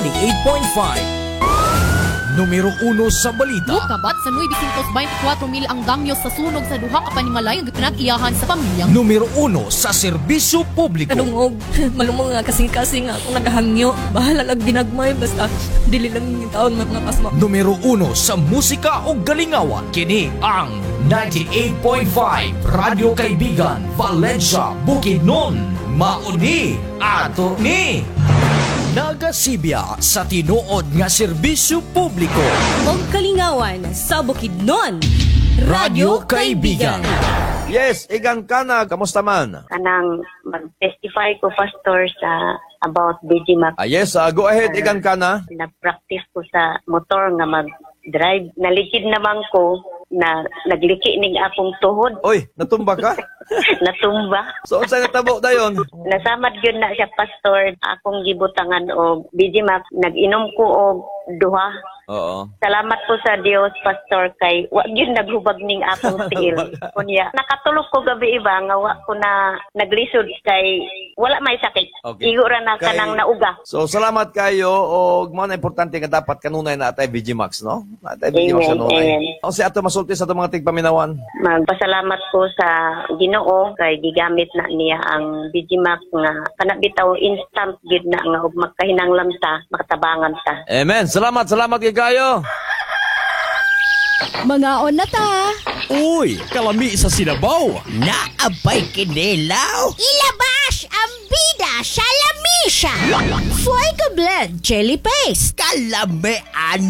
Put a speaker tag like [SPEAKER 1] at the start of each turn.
[SPEAKER 1] 98.5. Numero 1 sa balita.
[SPEAKER 2] Kabat sa 924 mil ang damyo sa sunog sa duha ka panimalay nga pinag-iyahan sa pamilyang.
[SPEAKER 1] Numero 1 sa serbisyo publiko.
[SPEAKER 3] Kadungog, malumong nga kasing-kasing nga akong nagahangyo. Bahala lang ginagmay, basta dili lang yung taon mga pasma.
[SPEAKER 1] Numero 1 sa musika o galingawan. Kini ang 98.5 Radyo Kaibigan, Valencia, Bukidnon. Mauni ato ni Nagasibya sa tinuod nga serbisyo publiko.
[SPEAKER 3] Og kalingawan sa Bukidnon.
[SPEAKER 1] Radyo Kaibigan.
[SPEAKER 4] Yes, Igan Kana, kamusta man?
[SPEAKER 5] Kanang mag-testify ko, Pastor, sa about Digimax.
[SPEAKER 4] Yes, go ahead, Igan Kana.
[SPEAKER 5] Nag-practice ko sa motor nga mag-drive. Nalikid naman ko na nagliki ning akong tuhod.
[SPEAKER 4] Oy, natumba ka?
[SPEAKER 5] Natumba.
[SPEAKER 4] So, saan natabo dayon?
[SPEAKER 5] Nasamad yun na siya, Pastor. Akong gibutangan og Digimax. Nag-inom ko og duha.
[SPEAKER 4] Oo.
[SPEAKER 5] Salamat po sa Dios, Pastor, kay wag yun naghubag ning akong tiil. Kunya, nakatulog ko gabi iba nga wa ko na naglisod kay wala may sakit.
[SPEAKER 4] Okay.
[SPEAKER 5] Igo ra na kanang nauga.
[SPEAKER 4] So, salamat kayo o mga na importante nga dapat kanunay na atay VGMax, no? Atay VGMax
[SPEAKER 5] Amen,
[SPEAKER 4] kanunay.
[SPEAKER 5] amen.
[SPEAKER 4] O si ato masulti sa itong mga tigpaminawan.
[SPEAKER 5] Magpasalamat po sa Ginoo kay gigamit na niya ang Digimax nga kana bitaw instant gid na nga ug magkahinanglam ta, makatabangan ta.
[SPEAKER 4] Amen. Salamat kayo.
[SPEAKER 2] Mangaon na ta.
[SPEAKER 1] Uy, kalami sa sinabaw.
[SPEAKER 6] Naabay kinilaw.
[SPEAKER 7] Ilabas ang bida sa lamisa. Fuego Blend Chili Paste.
[SPEAKER 6] Kalamian